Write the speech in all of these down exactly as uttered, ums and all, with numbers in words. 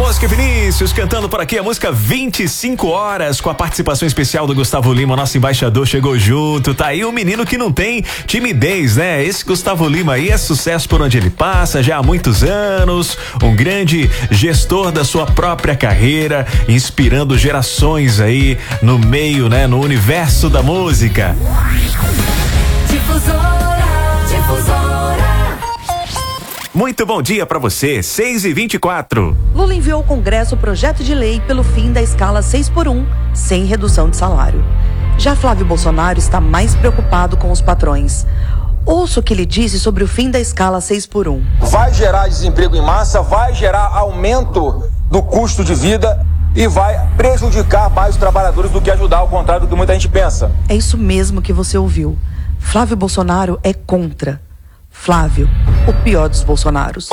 Bosco e Vinícius cantando por aqui a música vinte e cinco horas, com a participação especial do Gustavo Lima, nosso embaixador chegou junto. Tá aí um menino que não tem timidez, né? Esse Gustavo Lima aí é sucesso por onde ele passa já há muitos anos, um grande gestor da sua própria carreira, inspirando gerações aí no meio, né? No universo da música. Difusora, difusora. Muito bom dia pra você, seis e vinte e quatro. Lula enviou ao Congresso o projeto de lei pelo fim da escala seis por um, sem redução de salário. Já Flávio Bolsonaro está mais preocupado com os patrões. Ouça o que ele disse sobre o fim da escala seis por um. Vai gerar desemprego em massa, vai gerar aumento do custo de vida e vai prejudicar mais os trabalhadores do que ajudar, ao contrário do que muita gente pensa. É isso mesmo que você ouviu. Flávio Bolsonaro é contra. Flávio, o pior dos Bolsonaros.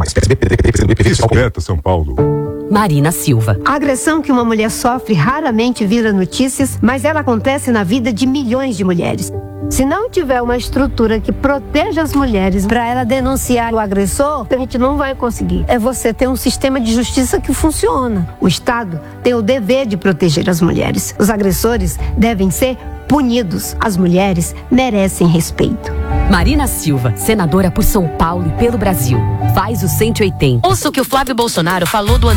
São Paulo. Marina Silva. A agressão que uma mulher sofre raramente vira notícias, mas ela acontece na vida de milhões de mulheres. Se não tiver uma estrutura que proteja as mulheres para ela denunciar o agressor, a gente não vai conseguir. É você ter um sistema de justiça que funciona. O Estado tem o dever de proteger as mulheres. Os agressores devem ser punidos. As mulheres merecem respeito. Marina Silva, senadora por São Paulo e pelo Brasil. Faz o cento e oitenta. Ouça o que o Flávio Bolsonaro falou do